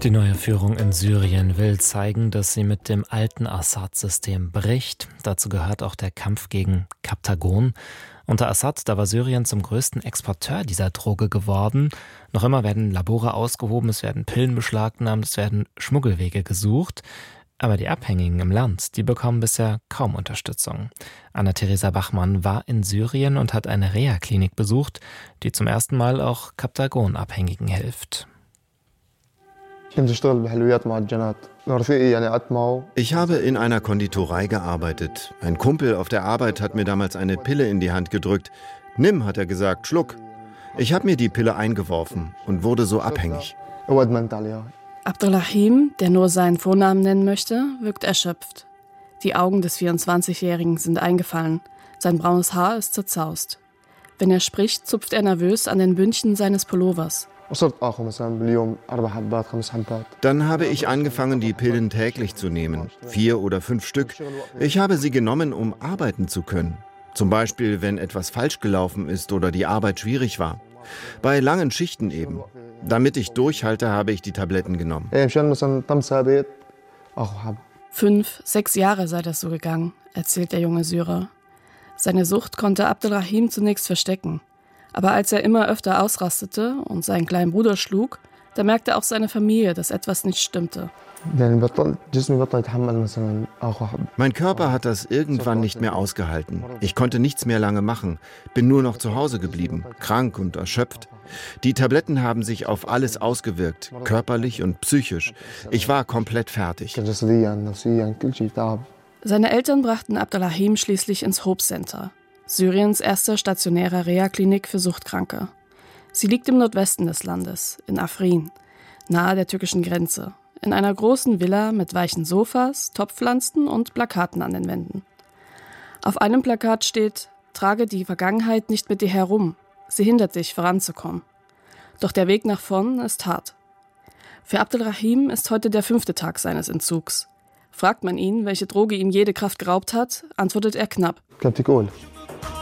Die neue Führung in Syrien will zeigen, dass sie mit dem alten Assad-System bricht. Dazu gehört auch der Kampf gegen Kaptagon. Unter Assad, da war Syrien zum größten Exporteur dieser Droge geworden. Noch immer werden Labore ausgehoben, es werden Pillen beschlagnahmt, es werden Schmuggelwege gesucht. Aber die Abhängigen im Land, die bekommen bisher kaum Unterstützung. Anna-Theresa Bachmann war in Syrien und hat eine Reha-Klinik besucht, die zum ersten Mal auch Kaptagon-Abhängigen hilft. Ich habe in einer Konditorei gearbeitet. Ein Kumpel auf der Arbeit hat mir damals eine Pille in die Hand gedrückt. Nimm, hat er gesagt, schluck. Ich habe mir die Pille eingeworfen und wurde so abhängig. Abdulrahim, der nur seinen Vornamen nennen möchte, wirkt erschöpft. Die Augen des 24-Jährigen sind eingefallen. Sein braunes Haar ist zerzaust. Wenn er spricht, zupft er nervös an den Bündchen seines Pullovers. Dann habe ich angefangen, die Pillen täglich zu nehmen. 4 oder 5 Stück. Ich habe sie genommen, um arbeiten zu können. Zum Beispiel, wenn etwas falsch gelaufen ist oder die Arbeit schwierig war. Bei langen Schichten eben. Damit ich durchhalte, habe ich die Tabletten genommen. 5, 6 Jahre sei das so gegangen, erzählt der junge Syrer. Seine Sucht konnte Abdulrahim zunächst verstecken. Aber als er immer öfter ausrastete und seinen kleinen Bruder schlug, da merkte auch seine Familie, dass etwas nicht stimmte. Mein Körper hat das irgendwann nicht mehr ausgehalten. Ich konnte nichts mehr lange machen, bin nur noch zu Hause geblieben, krank und erschöpft. Die Tabletten haben sich auf alles ausgewirkt, körperlich und psychisch. Ich war komplett fertig. Seine Eltern brachten Abdulrahim schließlich ins Hope Center, Syriens erste stationäre Reha-Klinik für Suchtkranke. Sie liegt im Nordwesten des Landes, in Afrin, nahe der türkischen Grenze, in einer großen Villa mit weichen Sofas, Topfpflanzen und Plakaten an den Wänden. Auf einem Plakat steht: Trage die Vergangenheit nicht mit dir herum, sie hindert dich, voranzukommen. Doch der Weg nach vorn ist hart. Für Abdulrahim ist heute der 5. Tag seines Entzugs. Fragt man ihn, welche Droge ihm jede Kraft geraubt hat, antwortet er knapp: